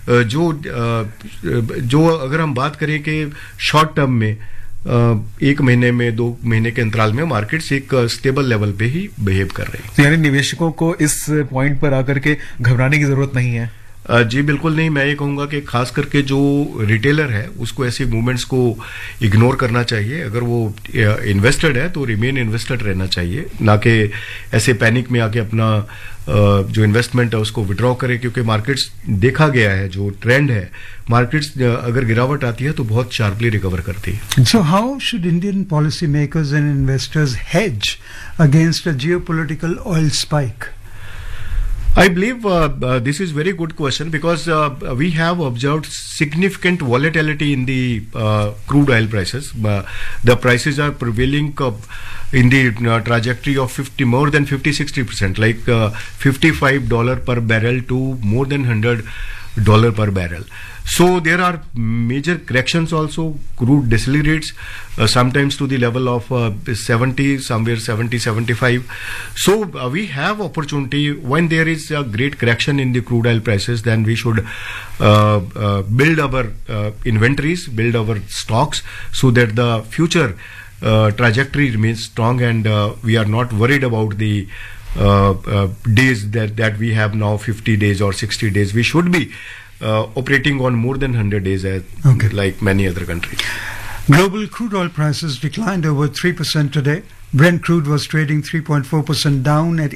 जो अगर हम बात करें कि शॉर्ट टर्म में 1 महीने में 2 महीने के अंतराल में मार्केट्स एक स्टेबल लेवल पे ही बिहेव कर रहे हैं। यानी निवेशकों को इस पॉइंट पर आकर के घबराने की जरूरत नहीं है? जी बिल्कुल नहीं। मैं ये कहूंगा कि खास करके जो रिटेलर है उसको ऐसे मूवमेंट्स को इग्नोर करना चाहिए। अगर वो इन्वेस्टेड है तो रिमेन इन्वेस्टेड रहना चाहिए, ना कि ऐसे पैनिक में आके अपना जो इन्वेस्टमेंट है उसको विड्रॉ करे, क्योंकि मार्केट्स देखा गया है जो ट्रेंड है, मार्केट्स अगर गिरावट आती है तो बहुत शार्पली रिकवर करती है। So how should Indian policy makers and investors hedge against a geopolitical oil spike? I believe this is very good question because we have observed significant volatility in the crude oil prices. The prices are prevailing in the trajectory of more than 50-60%, like $55 per barrel to more than $100 per barrel. So there are major corrections also. Crude decelerates sometimes to the level of 70, somewhere 70-75. So we have opportunity when there is a great correction in the crude oil prices. Then we should build our inventories, build our stocks, so that the future trajectory remains strong, and we are not worried about the days that we have now, 50 days or 60 days. We should be operating on more than 100 days like many other countries. Global crude oil prices declined over 3% today. Brent crude was trading 3.4% down at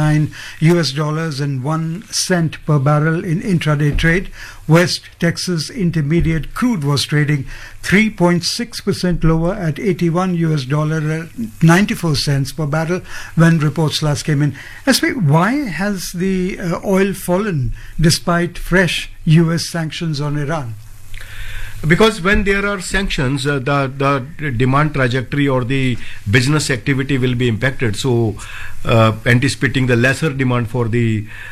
$89.01 per barrel in intraday trade. West Texas Intermediate crude was trading 3.6% lower at $81.94 per barrel when reports last came in. SP, why has the oil fallen despite fresh US sanctions on Iran? Because when there are sanctions, the demand trajectory or the business activity will be impacted. So, anticipating the lesser demand for the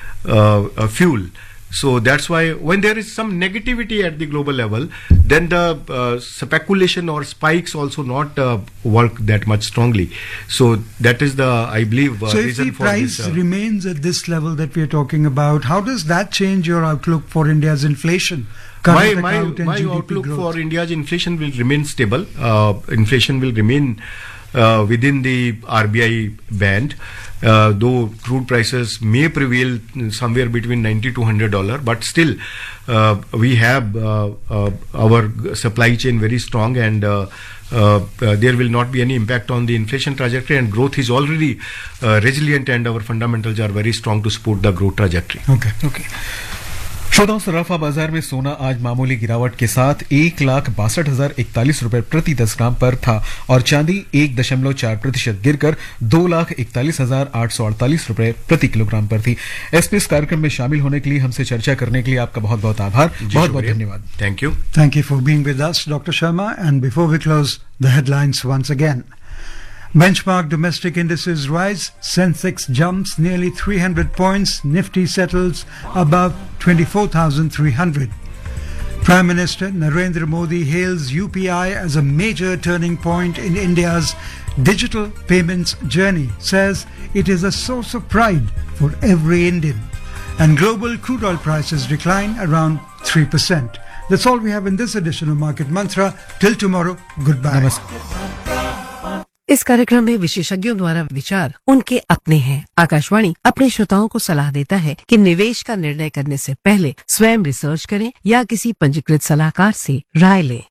fuel. So that's why when there is some negativity at the global level, then the speculation or spikes also not work that much strongly. So that is the, I believe, so if reason the for price this, remains at this level that we are talking about, how does that change your outlook for India's inflation? My outlook growth for India's inflation will remain stable. Inflation will remain within the RBI band, though crude prices may prevail somewhere between $90 to $100, but still we have our supply chain very strong, and there will not be any impact on the inflation trajectory, and growth is already resilient, and our fundamentals are very strong to support the growth trajectory. Okay. श्रोताओं, सराफा बाजार में सोना आज मामूली गिरावट के साथ 1,62,041 रुपए प्रति 10 ग्राम पर था और चांदी 1.4% गिरकर 2,41,848 रुपए प्रति किलोग्राम पर थी। एसपी इस कार्यक्रम में शामिल होने के लिए, हमसे चर्चा करने के लिए आपका बहुत बहुत आभार, बहुत बहुत धन्यवाद। Thank you for being with us doctor Sharma. And before we close the headlines once again. Benchmark domestic indices rise. Sensex jumps nearly 300 points. Nifty settles above 24,300. Prime Minister Narendra Modi hails UPI as a major turning point in India's digital payments journey. Says it is a source of pride for every Indian. And global crude oil prices decline around 3%. That's all we have in this edition of Market Mantra. Till tomorrow, goodbye. नमस्कार। इस कार्यक्रम में विशेषज्ञों द्वारा विचार उनके अपने हैं। आकाशवाणी अपने श्रोताओं को सलाह देता है कि निवेश का निर्णय करने से पहले स्वयं रिसर्च करें या किसी पंजीकृत सलाहकार से राय लें।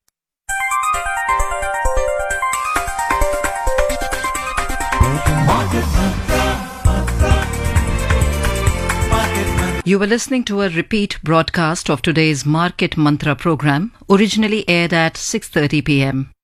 You were listening to a repeat broadcast of today's Market Mantra program, originally aired at 6:30 p.m.